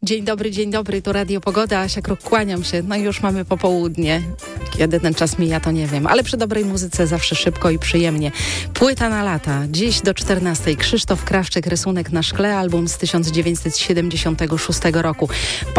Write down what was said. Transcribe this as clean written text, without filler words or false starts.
dzień dobry, to Radio Pogoda, Asia Kruk, kłaniam się. No i już mamy popołudnie. Kiedy ten czas mija, to nie wiem, ale przy dobrej muzyce zawsze szybko i przyjemnie. Płyta na lata, dziś do 14. Krzysztof Krawczyk, Rysunek na szkle, album z 1976 roku.